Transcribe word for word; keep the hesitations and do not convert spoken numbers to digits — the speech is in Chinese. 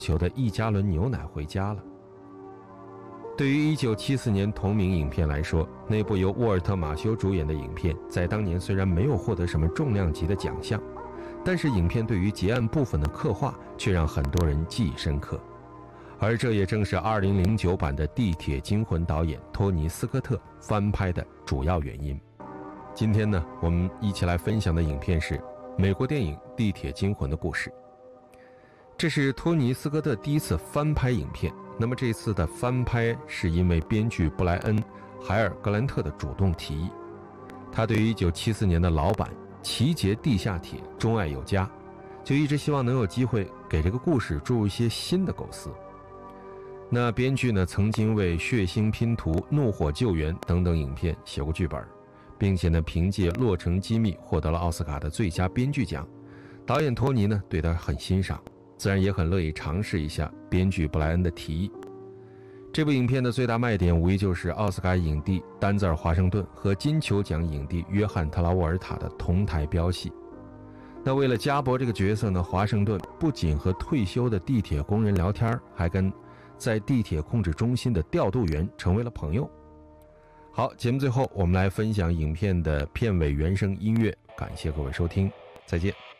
求的一加仑牛奶回家了。对于一九七四年同名影片来说，那部由沃尔特·马修主演的影片在当年虽然没有获得什么重量级的奖项，但是影片对于结案部分的刻画却让很多人记忆深刻。而这也正是二零零九版的《地铁惊魂》导演托尼·斯科特翻拍的主要原因。今天呢，我们一起来分享的影片是美国电影《地铁惊魂》的故事。这是托尼·斯科特第一次翻拍影片，那么这次的翻拍是因为编剧布莱恩·海尔格兰特的主动提议。他对于一九七四年的老版奇杰地下铁钟爱有加，就一直希望能有机会给这个故事注入一些新的构思。那编剧呢，曾经为《血腥拼图》《怒火救援》等等影片写过剧本，并且呢，凭借《洛城机密》获得了奥斯卡的最佳编剧奖。导演托尼呢，对他很欣赏，自然也很乐意尝试一下编剧布莱恩的提议。这部影片的最大卖点无疑就是奥斯卡影帝丹泽尔·华盛顿和金球奖影帝约翰·特拉沃尔塔的同台飙戏。那为了加博这个角色呢，华盛顿不仅和退休的地铁工人聊天，还跟在地铁控制中心的调度员成为了朋友。好，节目最后我们来分享影片的片尾原声音乐，感谢各位收听，再见。